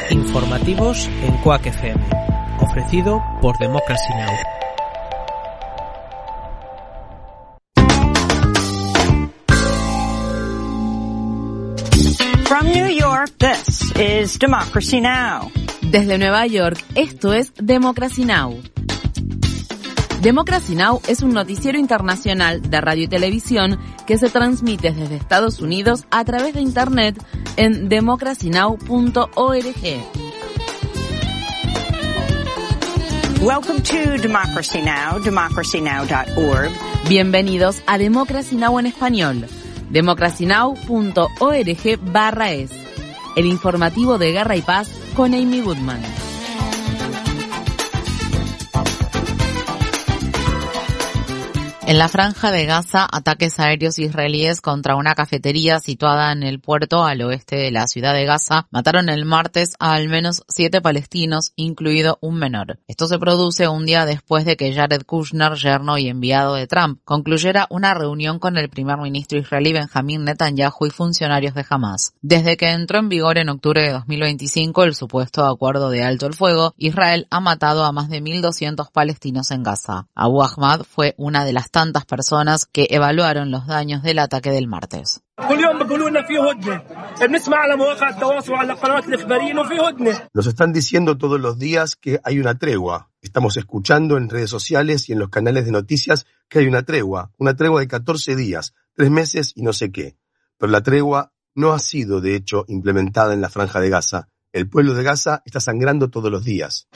Informativos en Quack FM, ofrecido por Democracy Now! From New York, this is Democracy Now! Desde Nueva York, esto es Democracy Now! Democracy Now! Es un noticiero internacional de radio y televisión que se transmite desde Estados Unidos a través de Internet en democracynow.org. Welcome to Democracy Now!, democracynow.org. Bienvenidos a Democracy Now! En español, democracynow.org/es, el informativo de Guerra y Paz con Amy Goodman. En la Franja de Gaza, ataques aéreos israelíes contra una cafetería situada en el puerto al oeste de la ciudad de Gaza mataron el martes a al menos 7 palestinos, incluido un menor. Esto se produce un día después de que Jared Kushner, yerno y enviado de Trump, concluyera una reunión con el primer ministro israelí Benjamín Netanyahu y funcionarios de Hamas. Desde que entró en vigor en octubre de 2025 el supuesto acuerdo de alto el fuego, Israel ha matado a más de 1.200 palestinos en Gaza. Abu Ahmad fue una de las tantas personas que evaluaron los daños del ataque del martes. Nos están diciendo todos los días que hay una tregua. Estamos escuchando en redes sociales y en los canales de noticias que hay una tregua de 14 días, 3 meses y no sé qué. Pero la tregua no ha sido, de hecho, implementada en la Franja de Gaza. El pueblo de Gaza está sangrando todos los días.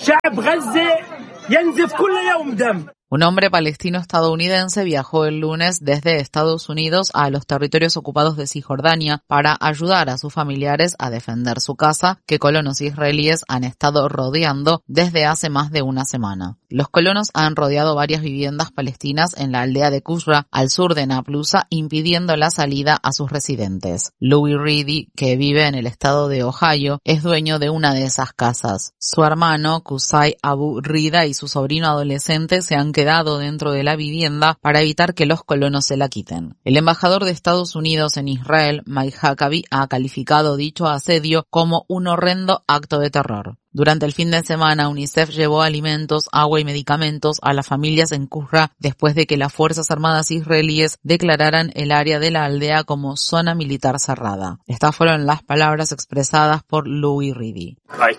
Un hombre palestino-estadounidense viajó el lunes desde Estados Unidos a los territorios ocupados de Cisjordania para ayudar a sus familiares a defender su casa, que colonos israelíes han estado rodeando desde hace más de una semana. Los colonos han rodeado varias viviendas palestinas en la aldea de Kusra, al sur de Naplusa, impidiendo la salida a sus residentes. Louis Reedy, que vive en el estado de Ohio, es dueño de una de esas casas. Su hermano, Qusay Abu Rida, y su sobrino adolescente se han quedado dentro de la vivienda para evitar que los colonos se la quiten. El embajador de Estados Unidos en Israel, Mike Huckabee, ha calificado dicho asedio como un horrendo acto de terror. Durante el fin de semana, UNICEF llevó alimentos, agua y medicamentos a las familias en Kusra después de que las Fuerzas Armadas israelíes declararan el área de la aldea como zona militar cerrada. Estas fueron las palabras expresadas por Louis Reedy.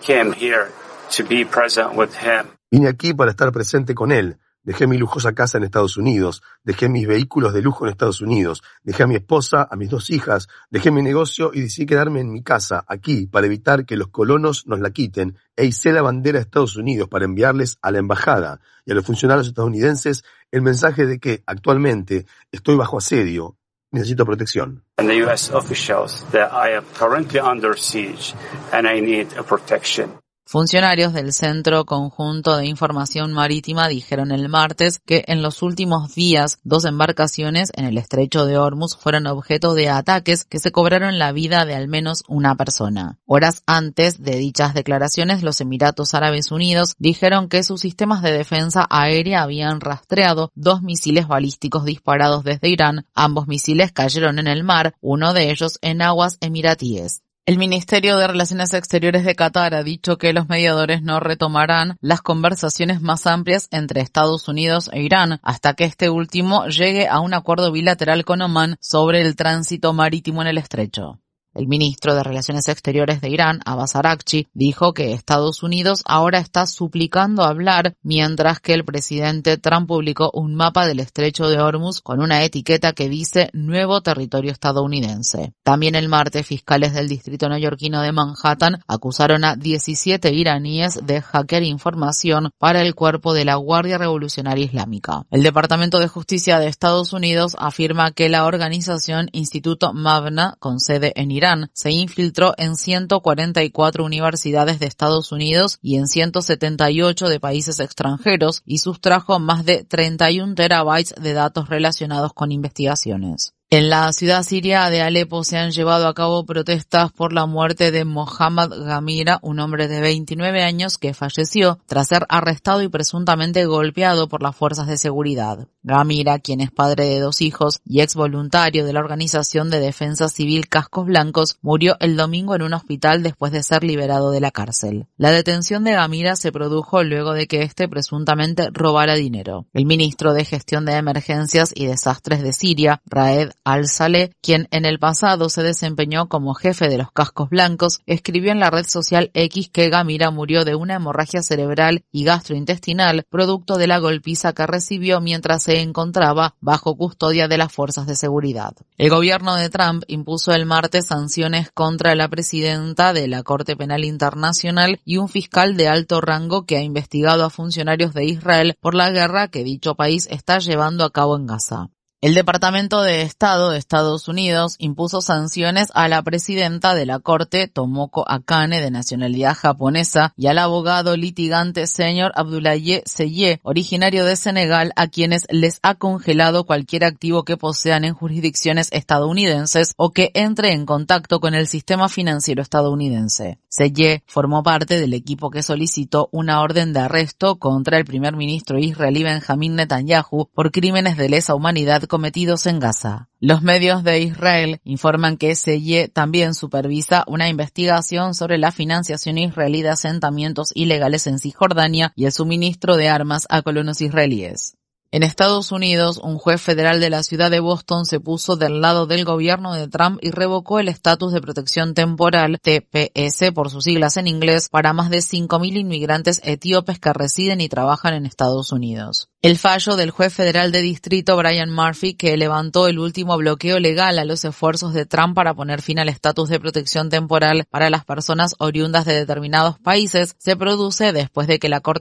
Vine aquí para estar presente con él. Dejé mi lujosa casa en Estados Unidos, dejé mis vehículos de lujo en Estados Unidos, dejé a mi esposa, a mis 2 hijas, dejé mi negocio y decidí quedarme en mi casa, aquí, para evitar que los colonos nos la quiten, e hice la bandera de Estados Unidos para enviarles a la embajada y a los funcionarios estadounidenses el mensaje de que, actualmente, estoy bajo asedio, necesito protección. And the US officials that I am currently under siege and I need a protection. Funcionarios del Centro Conjunto de Información Marítima dijeron el martes que en los últimos días 2 embarcaciones en el estrecho de Hormuz fueron objeto de ataques que se cobraron la vida de al menos una persona. Horas antes de dichas declaraciones, los Emiratos Árabes Unidos dijeron que sus sistemas de defensa aérea habían rastreado 2 misiles balísticos disparados desde Irán. Ambos misiles cayeron en el mar, uno de ellos en aguas emiratíes. El Ministerio de Relaciones Exteriores de Qatar ha dicho que los mediadores no retomarán las conversaciones más amplias entre Estados Unidos e Irán hasta que este último llegue a un acuerdo bilateral con Omán sobre el tránsito marítimo en el estrecho. El ministro de Relaciones Exteriores de Irán, Abbas Araghchi, dijo que Estados Unidos ahora está suplicando hablar, mientras que el presidente Trump publicó un mapa del estrecho de Hormuz con una etiqueta que dice Nuevo Territorio Estadounidense. También el martes, fiscales del distrito neoyorquino de Manhattan acusaron a 17 iraníes de hackear información para el cuerpo de la Guardia Revolucionaria Islámica. El Departamento de Justicia de Estados Unidos afirma que la organización Instituto Mabna, con sede en Irán, se infiltró en 144 universidades de Estados Unidos y en 178 de países extranjeros y sustrajo más de 31 terabytes de datos relacionados con investigaciones. En la ciudad siria de Alepo se han llevado a cabo protestas por la muerte de Mohammad Gamira, un hombre de 29 años que falleció tras ser arrestado y presuntamente golpeado por las fuerzas de seguridad. Gamira, quien es padre de 2 hijos y ex voluntario de la organización de defensa civil Cascos Blancos, murió el domingo en un hospital después de ser liberado de la cárcel. La detención de Gamira se produjo luego de que éste presuntamente robara dinero. El ministro de Gestión de Emergencias y Desastres de Siria, Raed Al-Saleh, quien en el pasado se desempeñó como jefe de los Cascos Blancos, escribió en la red social X que Gamira murió de una hemorragia cerebral y gastrointestinal producto de la golpiza que recibió mientras se encontraba bajo custodia de las fuerzas de seguridad. El gobierno de Trump impuso el martes sanciones contra la presidenta de la Corte Penal Internacional y un fiscal de alto rango que ha investigado a funcionarios de Israel por la guerra que dicho país está llevando a cabo en Gaza. El Departamento de Estado de Estados Unidos impuso sanciones a la presidenta de la Corte, Tomoko Akane, de nacionalidad japonesa, y al abogado litigante señor Abdoulaye Seye, originario de Senegal, a quienes les ha congelado cualquier activo que posean en jurisdicciones estadounidenses o que entre en contacto con el sistema financiero estadounidense. Seye formó parte del equipo que solicitó una orden de arresto contra el primer ministro israelí Benjamín Netanyahu por crímenes de lesa humanidad cometidos en Gaza. Los medios de Israel informan que Seye también supervisa una investigación sobre la financiación israelí de asentamientos ilegales en Cisjordania y el suministro de armas a colonos israelíes. En Estados Unidos, un juez federal de la ciudad de Boston se puso del lado del gobierno de Trump y revocó el estatus de protección temporal, TPS por sus siglas en inglés, para más de 5.000 inmigrantes etíopes que residen y trabajan en Estados Unidos. El fallo del juez federal de distrito Brian Murphy, que levantó el último bloqueo legal a los esfuerzos de Trump para poner fin al estatus de protección temporal para las personas oriundas de determinados países, se produce después de que la Corte